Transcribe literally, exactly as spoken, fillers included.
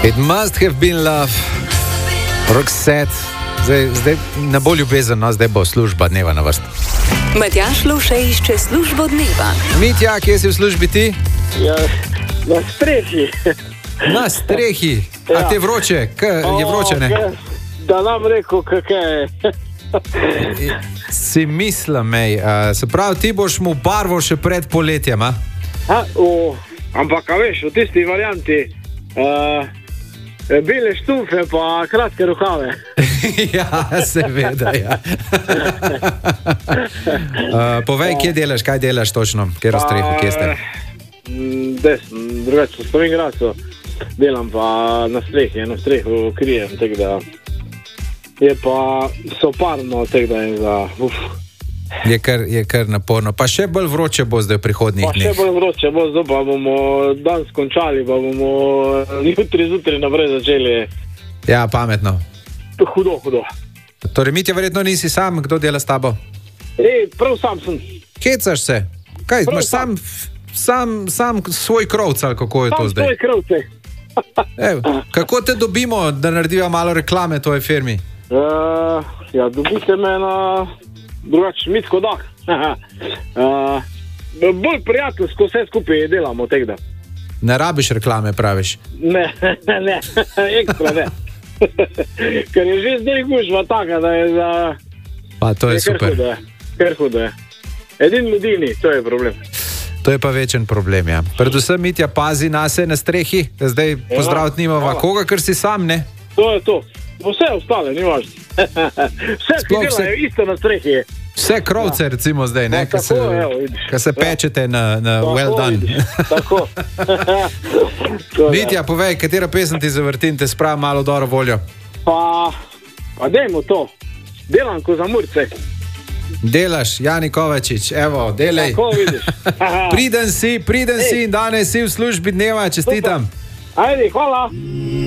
It must have been love. Roxette. Zdaj, zdaj ne bo ljubezen, no, zdaj bo služba dneva na vrsti. Matjaž Lovše išče službo dneva. Mitja, kje si v službi ti? Ja, na strehi. Na strehi. A Ja. te vroče? K, je vroče, ne? O, kaj- Da nam rekel, kakaj je. Si mislim, mej. Uh, se pravi, ti boš mu barvo še pred poletjem, a? A, o, ampak, a veš, v tisti varianti uh, bele štufe pa kratke rokave. Ja, seveda, ja. uh, povej, kje delaš, kaj delaš točno? Kjer streho, kje ste? Mm, Desno, drugače v Slovenjgracu delam pa na strehi, na strehu krijem, tako da je pa soparno, tako da je za uf. Je kar, je kar naporno. Pa še bolj vroče bo zdaj v prihodnjih Pa še dneh. bolj vroče bo, zdaj pa bomo danes končali, pa bomo jutri zjutraj naprej začeli. Ja, pametno. Hudo, hudo. Torej, Mitja, verjetno nisi sam, kdo dela s tabo? Ej, prav sam sem. Hecaš se? Kaj, Prav imaš sam, sam, sam svoj krovc, ali kako je to Sam zdaj? svoje kravce. Ev, kako te dobimo, da naredijo malo reklame tvoje firmi? Uh, ja, dobite me na drugače mitko dah. uh, bolj prijateljsko vse skupaj delamo, tako da. Ne rabiš reklame, praviš. Ne, ne, ekstra ne. Ker je že zdaj gužva taka, da je za... Pa to je kar super. hudo je, kar hudo je. Edin ljudi ni, to je problem. To je pa večen problem, ja. Predvsem Mitja pazi nase na strehi, da zdaj pozdraviti nimava hvala. koga, ker si sam, ne? To je to. Vse ostale, ni važno. Vse, ki Sploh delajo vse- isto na strehi. Vse krovce, recimo zdaj, ne? Ja, Ko se, tako, evo, vidiš. ko se pečete na, na Tako, well done. vidiš, Tako. To je. Mitja, povej, katera pesem ti zavrtim, te spravi malo dobro voljo. Pa, pa dajmo to. Delam ko za murce. Delaš, Jani Kovačič, evo, delej. Tako vidiš. Priden si, priden si in danes si v službi dneva, čestitam. Ajde, hvala.